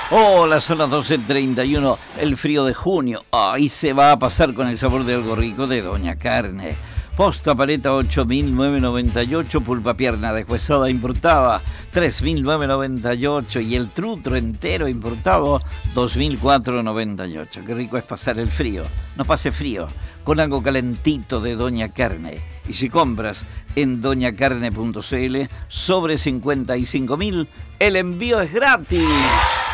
Hola, son las 12:31, el frío de junio. Ahí se va a pasar con el sabor de algo rico de Doña Carne. Posta paleta 8.998, pulpa pierna deshuesada importada 3.998 y el trutro entero importado 2.498. Qué rico es pasar el frío. No pase frío con algo calentito de Doña Carne. Y si compras en doñacarne.cl sobre 55.000, el envío es gratis.